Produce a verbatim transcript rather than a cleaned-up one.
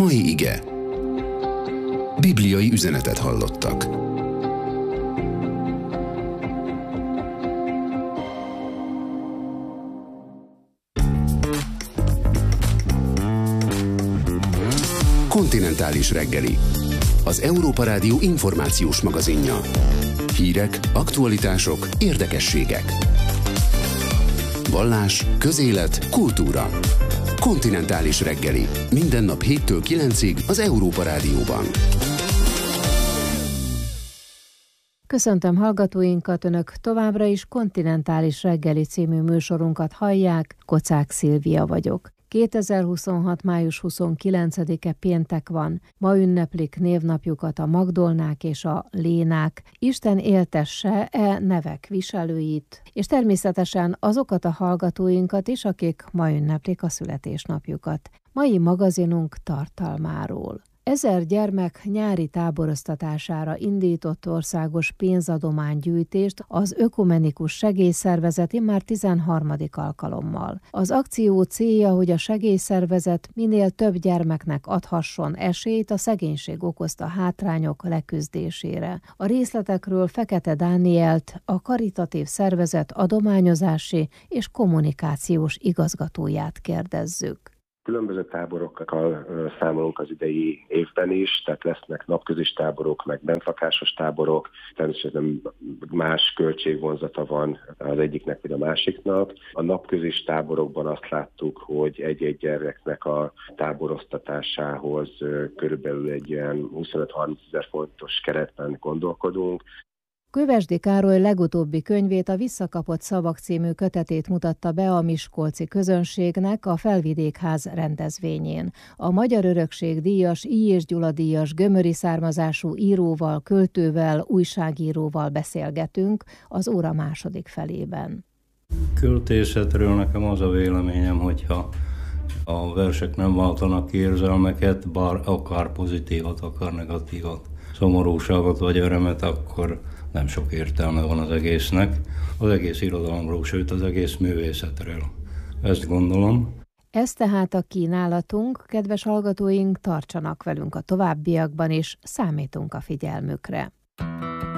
Mai ige. Bibliai üzenetet hallottak. Kontinentális reggeli. Az Európa Rádió információs magazinja. Hírek, aktualitások, érdekességek. Vallás, közélet, kultúra. Kontinentális reggeli. Minden nap héttől kilencig az Európa Rádióban. Köszöntöm hallgatóinkat, Önök továbbra is Kontinentális reggeli című műsorunkat hallják, Kocák Szilvia vagyok. kétezer-huszonhat. május huszonkilencedike péntek van. Ma ünneplik névnapjukat a Magdolnák és a Lénák. Isten éltesse e nevek viselőit, és természetesen azokat a hallgatóinkat is, akik ma ünneplik a születésnapjukat. Mai magazinunk tartalmáról. Ezer gyermek nyári táboroztatására indított országos pénzadománygyűjtést az Ökumenikus Segélyszervezet immár tizenharmadik alkalommal. Az akció célja, hogy a segélyszervezet minél több gyermeknek adhasson esélyt a szegénység okozta hátrányok leküzdésére. A részletekről Fekete Dánielt, a karitatív szervezet adományozási és kommunikációs igazgatóját kérdezzük. Különböző táborokkal számolunk az idei évben is, tehát lesznek napközis táborok, meg bentlakásos táborok, természetesen más költségvonzata van az egyiknek vagy a másiknak. A napközis táborokban azt láttuk, hogy egy-egy gyereknek a táboroztatásához körülbelül egy ilyen huszonöt-harminc ezer forintos keretben gondolkodunk. Kövesdi Károly legutóbbi könyvét, a Visszakapott szavak című kötetét mutatta be a miskolci közönségnek a Felvidékház rendezvényén. A Magyar Örökség díjas, I. és Gyula díjas gömöri származású íróval, költővel, újságíróval beszélgetünk az óra második felében. Költészetről nekem az a véleményem, hogyha a versek nem váltanak ki érzelmeket, bár akár pozitívat, akár negatívat, szomorúságot vagy örömet, akkor nem sok értelme van az egésznek, az egész irodalomról, sőt az egész művészetről. Ezt gondolom. Ez tehát a kínálatunk, kedves hallgatóink, tartsanak velünk a továbbiakban is, számítunk a figyelmükre.